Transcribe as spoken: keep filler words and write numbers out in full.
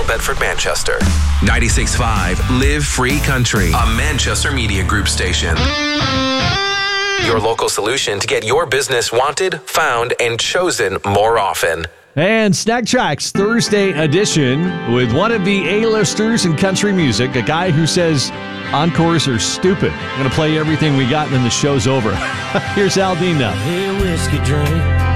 Bell Bedford, Manchester. ninety-six point five Live Free Country, a Manchester Media Group station. Your local solution to get your business wanted, found, and chosen more often. And Snack Tracks Thursday edition with one of the A-listers in country music, a guy who says encores are stupid. I'm going to play everything we got and then the show's over. Here's Al Dean now. Hey, whiskey drink.